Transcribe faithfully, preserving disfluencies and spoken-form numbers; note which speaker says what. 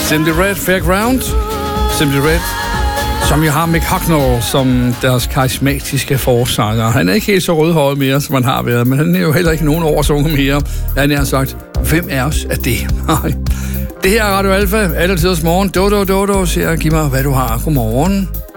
Speaker 1: Simply Red, Fairground. Simply Red, som jo har Mick Hucknall som deres karismatiske forsanger. Han er ikke helt så rødhåret mere, som han har været, men han er jo heller ikke nogen årsunge mere. Han har sagt, hvem er os af det? Det her er Radio Alfa, alle tiders morgen. Dodo, Dodo, siger, giv mig, hvad du har. Godmorgen.